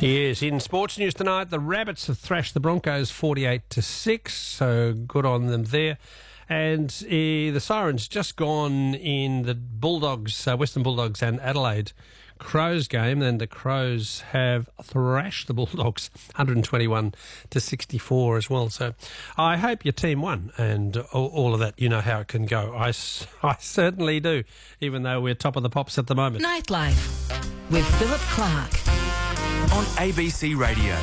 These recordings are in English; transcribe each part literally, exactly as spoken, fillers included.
Yes, in sports news tonight, the Rabbits have thrashed the Broncos forty-eight to six, so good on them there. And uh, the Sirens just gone in the Bulldogs, uh, Western Bulldogs and Adelaide Crows game, and the Crows have thrashed the Bulldogs one twenty-one to sixty-four as well. So I hope your team won, and all, all of that, you know how it can go. I, I certainly do, even though we're top of the pops at the moment. Nightlife with Philip Clark on A B C Radio.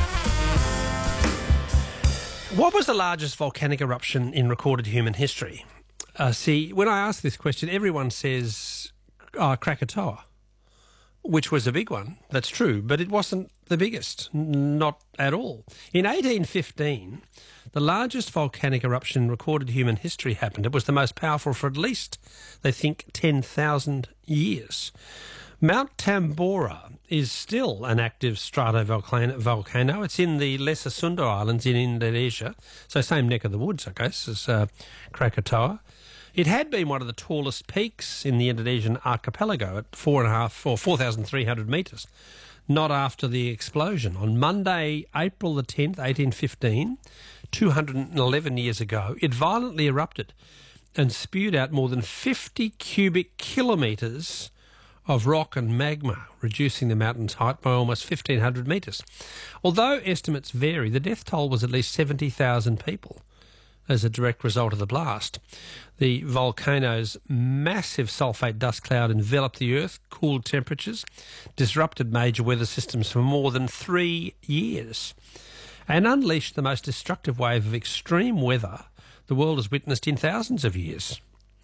What was the largest volcanic eruption in recorded human history? Uh, see, when I ask this question, everyone says uh, Krakatoa, which was a big one. That's true, but it wasn't the biggest, not at all. In eighteen fifteen, the largest volcanic eruption in recorded human history happened. It was the most powerful for at least, they think, ten thousand years. Mount Tambora is still an active stratovolcano. It's in the Lesser Sunda Islands in Indonesia, so same neck of the woods, I guess, as uh, Krakatoa. It had been one of the tallest peaks in the Indonesian archipelago at four and a half or four thousand three hundred metres. Not after the explosion on Monday, April the tenth, eighteen fifteen, two hundred eleven years ago. It violently erupted and spewed out more than fifty cubic kilometres of rock and magma, reducing the mountain's height by almost fifteen hundred metres. Although estimates vary, the death toll was at least seventy thousand people as a direct result of the blast. The volcano's massive sulfate dust cloud enveloped the Earth, cooled temperatures, disrupted major weather systems for more than three years, and unleashed the most destructive wave of extreme weather the world has witnessed in thousands of years.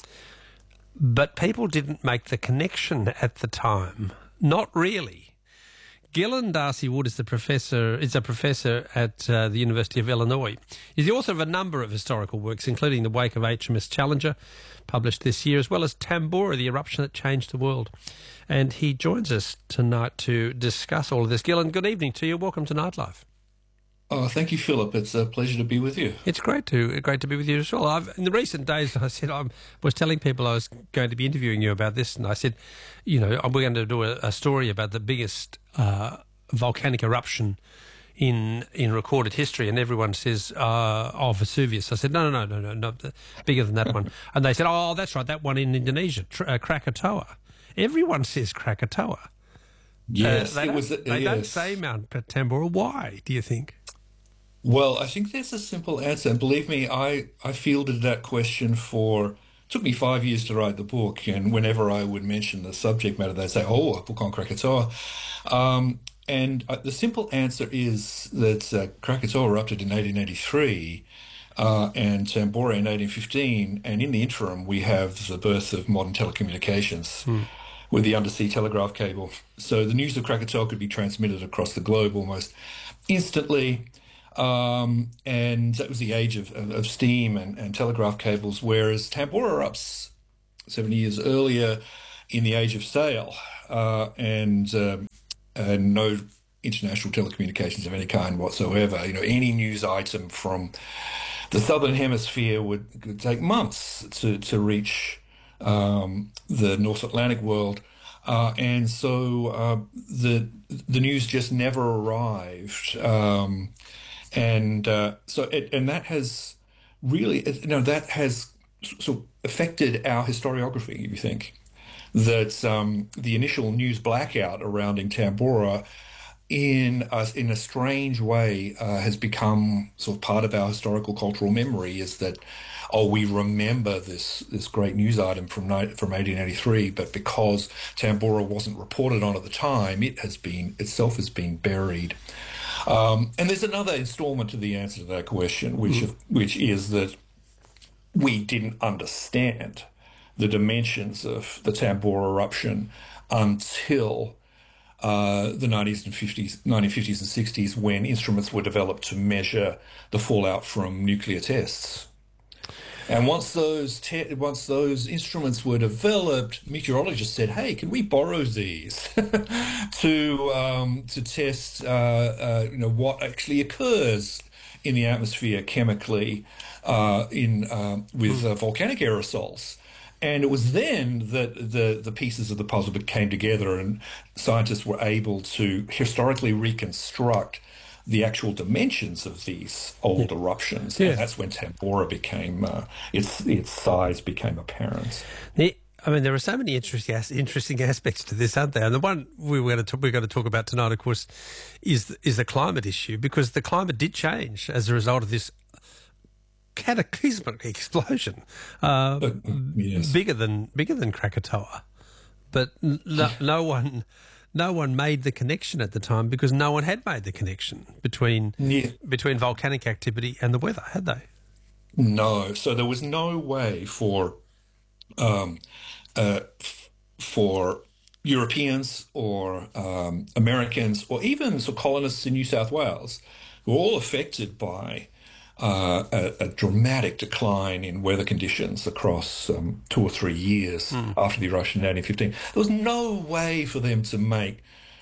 But people didn't make the connection at the time. Not really. Gillen Darcy Wood is the professor is a professor at uh, the University of Illinois. He's the author of a number of historical works, including The Wake of H M S Challenger, published this year, as well as Tambora, the eruption that changed the world. And he joins us tonight to discuss all of this. Gillen, good evening to you. Welcome to Nightlife. Oh, thank you, Philip. It's a pleasure to be with you. It's great to great to be with you as well. I've, in the recent days, I said I was telling people I was going to be interviewing you about this, and I said, you know, we're going to do a, a story about the biggest uh, volcanic eruption in in recorded history, and everyone says, uh, "Oh, Vesuvius." I said, "No, no, no, no, no, no, bigger than that one." And they said, "Oh, that's right, that one in Indonesia, tr- uh, Krakatoa." Everyone says Krakatoa. Yes, uh, they it don't, was. Uh, they yes. don't say Mount Tambora. Why do you think? Well, I think there's a simple answer. And believe me, I, I fielded that question for, it took me five years to write the book. And whenever I would mention the subject matter, they'd say, oh, a book on Krakatoa. Um, and uh, the simple answer is that uh, Krakatoa erupted in eighteen eighty-three uh, and Tambora in eighteen fifteen. And in the interim, we have the birth of modern telecommunications. Hmm. With the undersea telegraph cable. So the news of Krakatoa could be transmitted across the globe almost instantly. Um, and that was the age of, of, of steam and, and telegraph cables, whereas Tambora erupts seventy years earlier in the age of sail uh, and, um, and no international telecommunications of any kind whatsoever. You know, any news item from the southern hemisphere would, would take months to, to reach um, the North Atlantic world. Uh, and so uh, the the news just never arrived. Um, And uh, so, it, and that has really, you know, that has sort of affected our historiography. If you think that um, the initial news blackout surrounding Tambora, in a, in a strange way, uh, has become sort of part of our historical cultural memory. Is that, oh, we remember this this great news item from from eighteen eighty-three, but because Tambora wasn't reported on at the time, it has been itself has been buried. Um, and there's another installment to the answer to that question, which mm. which is that we didn't understand the dimensions of the Tambora eruption until uh, the nineties and fifties, nineteen fifties and sixties, when instruments were developed to measure the fallout from nuclear tests. And once those te- once those instruments were developed, meteorologists said, "Hey, can we borrow these to um, to test, uh, uh, you know, what actually occurs in the atmosphere chemically uh, in uh, with uh, volcanic aerosols?" And it was then that the, the pieces of the puzzle came together and scientists were able to historically reconstruct the actual dimensions of these old yeah. eruptions. Yeah. And that's when Tambora became, uh, its its size became apparent. The, I mean, there are so many interesting interesting aspects to this, aren't there? And the one we were going to talk, we're going to talk about tonight, of course, is is the climate issue, because the climate did change as a result of this cataclysmic explosion, uh, uh, yes. bigger than bigger than Krakatoa, but no, no one. No one made the connection at the time because no one had made the connection between yeah. between volcanic activity and the weather, had they? No. So there was no way for um, uh, f- for Europeans or um, Americans or even so colonists in New South Wales, who were all affected by uh, a, a dramatic decline in weather conditions across um, two or three years mm. after the eruption in eighteen fifteen. There was no way for them to make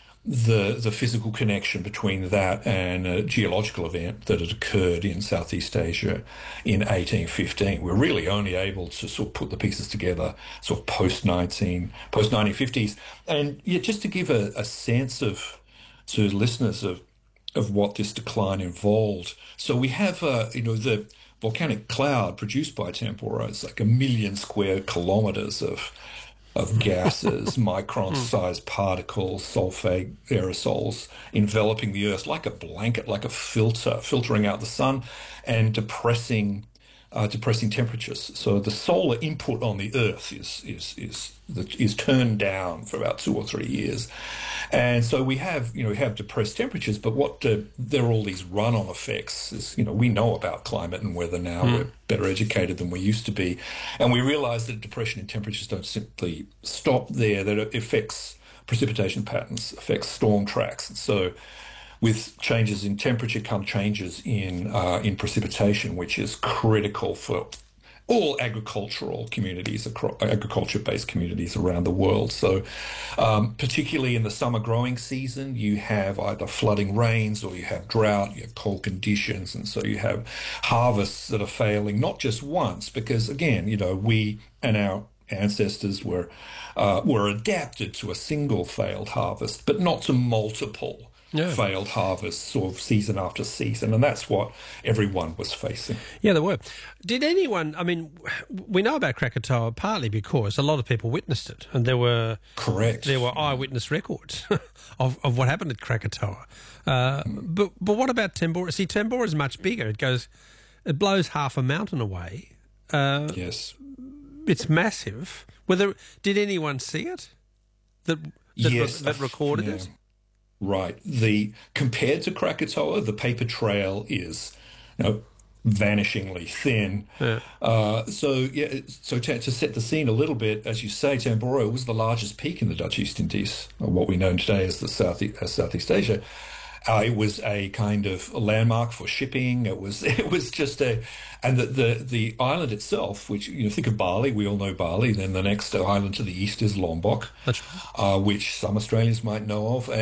the the physical connection between that and a geological event that had occurred in Southeast Asia in eighteen fifteen. We're really only able to sort of put the pieces together sort of post nineteen post nineteen fifties. And yeah, just to give a, a sense of to listeners of of what this decline involved. So we have, uh, you know, the volcanic cloud produced by Tambora is like a million square kilometres of of gases, micron-sized particles, sulfate aerosols enveloping the Earth like a blanket, like a filter, filtering out the sun and depressing uh, depressing temperatures. So the solar input on the Earth is is is is turned down for about two or three years. And so we have, you know, we have depressed temperatures, but what uh, there are all these run-on effects. Is, you know, we know about climate and weather now. Mm. We're better educated than we used to be, and we realise that depression in temperatures don't simply stop there. That it affects precipitation patterns, affects storm tracks. And so, with changes in temperature come changes in uh, in precipitation, which is critical for all agricultural communities, agriculture-based communities around the world. So um, particularly in the summer growing season, you have either flooding rains or you have drought, you have cold conditions, and so you have harvests that are failing, not just once, because, again, you know, we and our ancestors were uh, were adapted to a single failed harvest, but not to multiple Yeah. failed harvests sort of season after season, and that's what everyone was facing. Yeah, there were. Did anyone, I mean, we know about Krakatoa partly because a lot of people witnessed it, and there were correct there were eyewitness records of, of what happened at Krakatoa. Uh, mm. But but what about Tambora? See, Tambora is much bigger. It goes, it blows half a mountain away. Uh, yes, it's massive. Whether did anyone see it? That that, yes, that recorded yeah. it. Right. The compared to Krakatoa, the paper trail is, you know, vanishingly thin. Yeah. Uh, so yeah. So to, to set the scene a little bit, as you say, Tambora was the largest peak in the Dutch East Indies, or what we know today as the South as Southeast Asia. Uh, it was a kind of landmark for shipping. It was it was just a, and the, the the island itself, which, you know, think of Bali. We all know Bali. Then the next island to the east is Lombok, uh, which some Australians might know of.